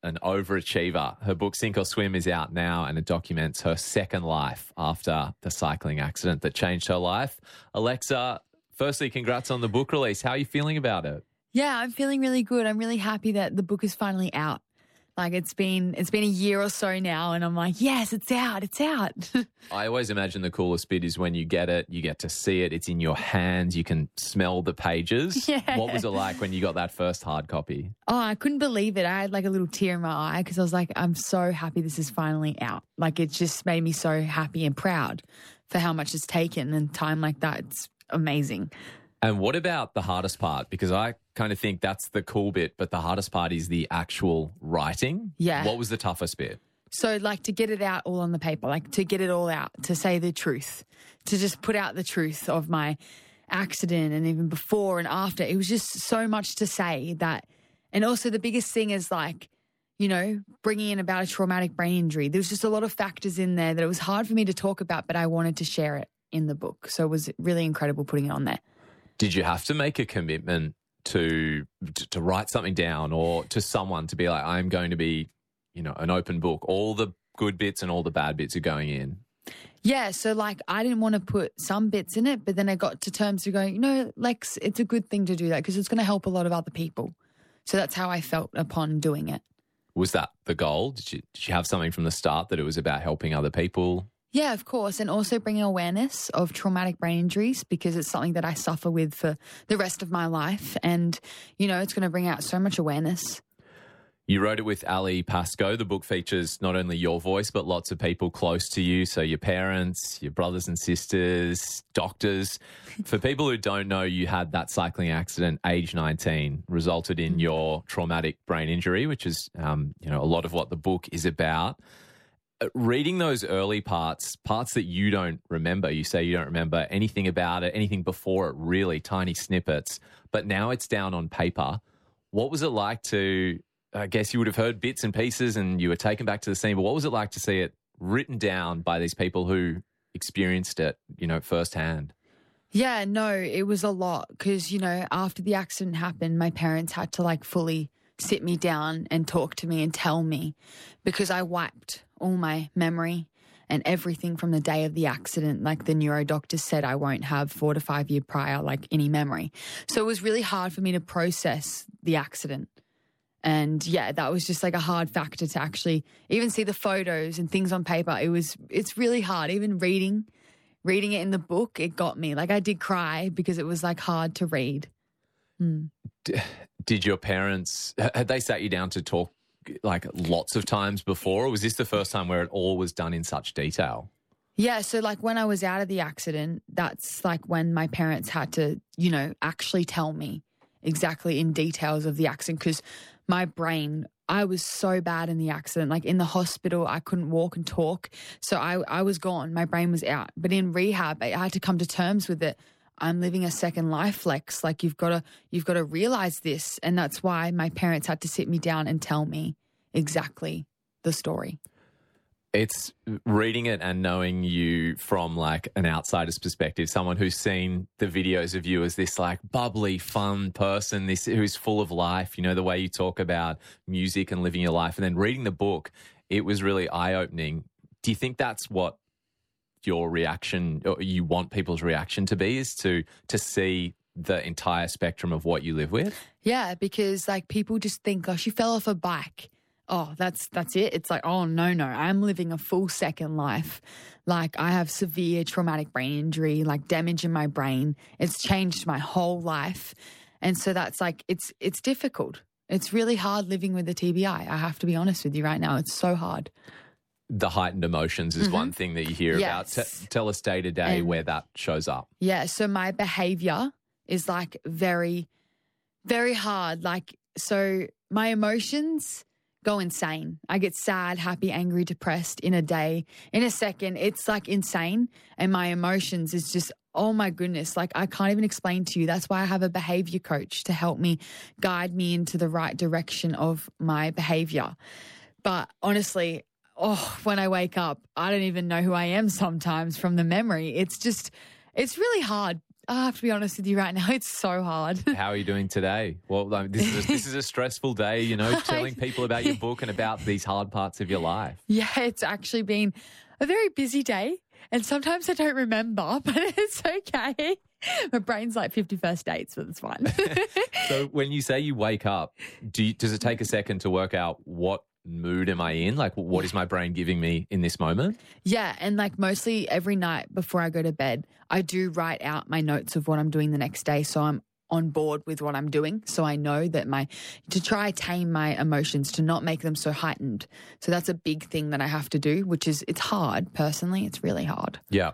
an overachiever. Her book Sink or Swim is out now, and it documents her second life after the cycling accident that changed her life. Alexa, firstly, congrats on the book release. How are you feeling about it? Yeah, I'm feeling really good. I'm really happy that the book is finally out. Like it's been a year or so now, and I'm like, yes, it's out. I always imagine the coolest bit is when you get it, you get to see it, it's in your hands, you can smell the pages. Yeah. What was it like when you got that first hard copy? Oh, I couldn't believe it. I had like a little tear in my eye because I was like, I'm so happy this is finally out. Like it just made me so happy and proud for how much it's taken, and time like that, it's amazing. And what about the hardest part? Because I kind of think that's the cool bit, but the hardest part is the actual writing. Yeah. What was the toughest bit? So like to get it out all on the paper, like to get it all out, to say the truth, to just put out the truth of my accident and even before and after. It was just so much to say that. And also the biggest thing is like, you know, bringing in about a traumatic brain injury. There was just a lot of factors in there that it was hard for me to talk about, but I wanted to share it in the book. So it was really incredible putting it on there. Did you have to make a commitment to write something down, or to someone to be like, I'm going to be, you know, an open book? All the good bits and all the bad bits are going in. Yeah, so like I didn't want to put some bits in it, but then I got to terms to going, you know, Lex, it's a good thing to do that because it's going to help a lot of other people. So that's how I felt upon doing it. Was that the goal? Did you have something from the start that it was about helping other people? Yeah, of course. And also bringing awareness of traumatic brain injuries, because it's something that I suffer with for the rest of my life. And, you know, it's going to bring out so much awareness. You wrote it with Ali Pascoe. The book features not only your voice, but lots of people close to you. So your parents, your brothers and sisters, doctors. For people who don't know, you had that cycling accident, age 19, resulted in your traumatic brain injury, which is, you know, a lot of what the book is about. Reading those early parts that you don't remember, you say you don't remember anything about it, anything before it, really tiny snippets, but now it's down on paper. What was it like to, I guess you would have heard bits and pieces and you were taken back to the scene, but what was it like to see it written down by these people who experienced it, you know, firsthand? Yeah, no, it was a lot because, you know, after the accident happened, my parents had to like fully sit me down and talk to me and tell me, because I wiped all my memory and everything from the day of the accident. Like the neuro doctor said, I won't have 4 to 5 year prior, like any memory. So it was really hard for me to process the accident. And yeah, that was just like a hard factor to actually even see the photos and things on paper. It's really hard. Even reading it in the book, it got me. Like I did cry because it was like hard to read. Did your parents, had they sat you down to talk like lots of times before, or was this the first time where it all was done in such detail? Yeah, so like when I was out of the accident, that's like when my parents had to, you know, actually tell me exactly in details of the accident, because my brain, I was so bad in the accident. Like in the hospital, I couldn't walk and talk. So I was gone. My brain was out. But in rehab, I had to come to terms with it. I'm living a second life, Lex. Like you've got to realize this. And that's why my parents had to sit me down and tell me exactly the story. It's reading it and knowing you from like an outsider's perspective, someone who's seen the videos of you as this like bubbly, fun person, this who's full of life, you know, the way you talk about music and living your life. And then reading the book, it was really eye-opening. Do you think that's what your reaction, or you want people's reaction to be, is to see the entire spectrum of what you live with? Yeah, because like people just think, oh, she fell off a bike. Oh, that's it. It's like, oh, no, I'm living a full second life. Like I have severe traumatic brain injury, like damage in my brain. It's changed my whole life. And so that's like, it's difficult. It's really hard living with a TBI. I have to be honest with you right now. It's so hard. The heightened emotions is one thing that you hear about. Tell us day to day where that shows up. Yeah, so my behavior is like very, very hard. Like, so my emotions go insane. I get sad, happy, angry, depressed in a day. In a second, it's like insane. And my emotions is just, oh my goodness, like I can't even explain to you. That's why I have a behavior coach to help me guide me into the right direction of my behavior. But honestly, when I wake up, I don't even know who I am sometimes from the memory. It's really hard. I have to be honest with you right now, it's so hard. How are you doing today? Well, this is a stressful day, you know, telling people about your book and about these hard parts of your life. Yeah, it's actually been a very busy day. And sometimes I don't remember, but it's okay. My brain's like 51st dates, but it's fine. So when you say you wake up, does it take a second to work out what mood am I in? Like, what is my brain giving me in this moment? Yeah, and like mostly every night before I go to bed, I do write out my notes of what I'm doing the next day, so I'm on board with what I'm doing. So I know that to try tame my emotions, to not make them so heightened. So that's a big thing that I have to do, it's hard. Personally, it's really hard. Yeah.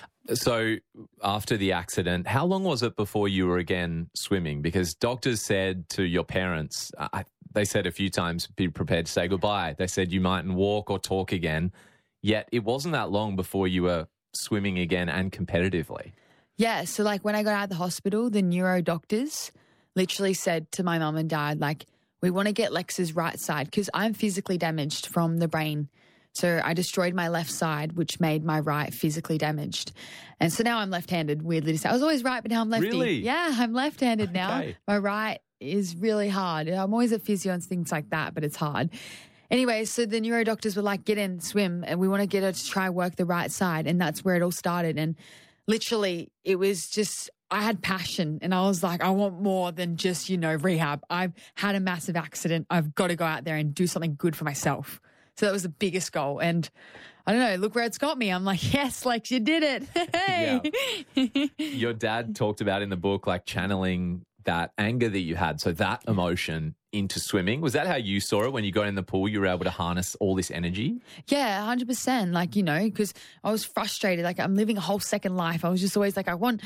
So after the accident, how long was it before you were again swimming? Because doctors said to your parents, they said a few times, be prepared to say goodbye. They said you mightn't walk or talk again. Yet it wasn't that long before you were swimming again and competitively. Yeah, so like when I got out of the hospital, the neuro doctors literally said to my mum and dad, like, we want to get Lex's right side because I'm physically damaged from the brain. So I destroyed my left side, which made my right physically damaged. And so now I'm left-handed, weirdly to say. I was always right, but now I'm lefty. Really? Yeah, I'm left-handed now. Okay. My right is really hard. I'm always at physio and things like that, but it's hard. Anyway, so the neuro doctors were like, get in, swim, and we want to get her to try work the right side. And that's where it all started. And literally, it was just, I had passion and I was like, I want more than just, rehab. I've had a massive accident. I've got to go out there and do something good for myself. So that was the biggest goal. And I don't know, look where it's got me. I'm like, yes, Lex, you did it. Hey. Yeah. Your dad talked about in the book, like channeling that anger that you had. So that emotion into swimming. Was that how you saw it when you got in the pool? You were able to harness all this energy? Yeah, 100%. Like, because I was frustrated. Like, I'm living a whole second life. I was just always like, I want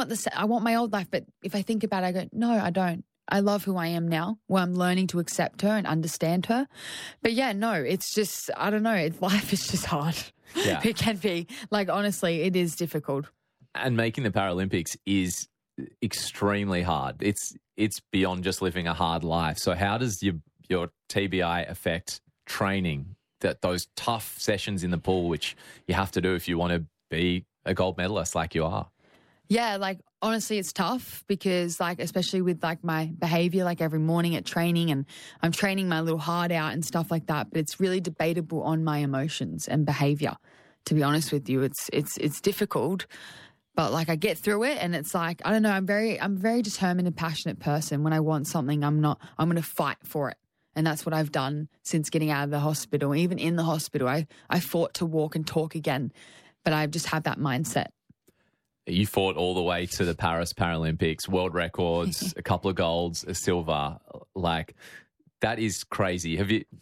my old life. But if I think about it, I go, no, I don't. I love who I am now, where I'm learning to accept her and understand her. But yeah, no, it's just, I don't know. Life is just hard. Yeah. It can be. Like, honestly, it is difficult. And making the Paralympics is extremely hard. It's beyond just living a hard life. So how does your TBI affect training, those tough sessions in the pool, which you have to do if you want to be a gold medalist like you are? Yeah, like honestly, it's tough because like, especially with like my behavior, like every morning at training and I'm training my little heart out and stuff like that. But it's really debatable on my emotions and behavior. To be honest with you, it's difficult, but like I get through it and it's like, I don't know, I'm a very determined and passionate person. When I want something, I'm going to fight for it. And that's what I've done since getting out of the hospital. Even in the hospital, I fought to walk and talk again, but I just have that mindset. You fought all the way to the Paris Paralympics, world records, a couple of golds, a silver. Like, that is crazy. Are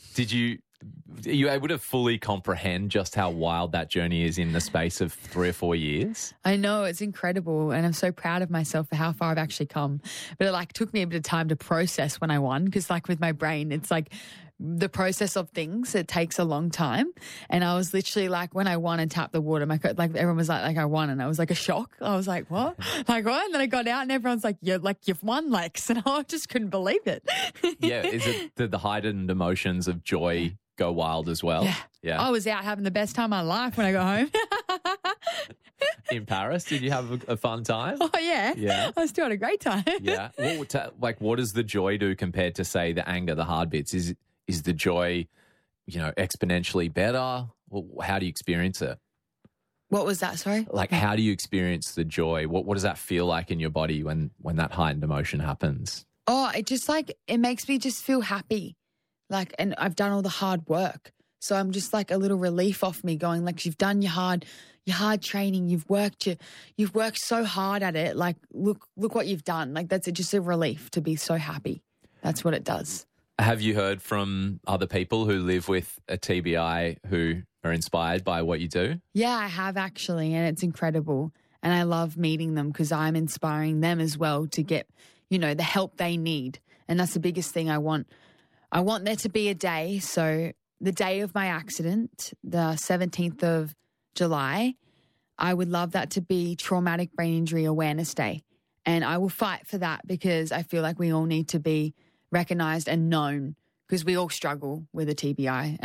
you able to fully comprehend just how wild that journey is in the space of 3 or 4 years? I know, it's incredible. And I'm so proud of myself for how far I've actually come. But it like took me a bit of time to process when I won, because like with my brain, it's like the process of things, it takes a long time. And I was literally like, when I won and tapped the water, like everyone was like I won, and I was like a shock. I was like, what? Like what? And then I got out and everyone's like, yeah, like you've won, Lex. And I just couldn't believe it. Yeah. Is it the heightened emotions of joy go wild as well? Yeah. I was out having the best time of my life when I got home. In Paris, did you have a fun time? Oh, yeah. Yeah. I still had a great time. Yeah. What does the joy do compared to, say, the anger, the hard bits? Is the joy, exponentially better? How do you experience it? What was that, sorry? Like, how do you experience the joy? What does that feel like in your body when that heightened emotion happens? Oh, it makes me just feel happy. Like, and I've done all the hard work. So I'm just like a little relief off me going, like, you've done your hard training. You've worked so hard at it. Like, look what you've done. Like, that's just a relief to be so happy. That's what it does. Have you heard from other people who live with a TBI who are inspired by what you do? Yeah, I have actually, and it's incredible. And I love meeting them because I'm inspiring them as well to get, the help they need. And that's the biggest thing I want. I want there to be a day. So the day of my accident, the 17th of July, I would love that to be Traumatic Brain Injury Awareness Day. And I will fight for that because I feel like we all need to be recognised and known, because we all struggle with a TBI, and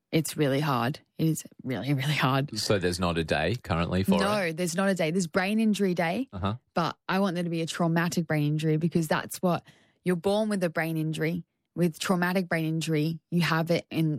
It's really hard. It is really, really hard. So there's not a day currently for it? No, there's not a day. There's brain injury day, but I want there to be a traumatic brain injury because that's what you're born with a brain injury. With traumatic brain injury, you have it in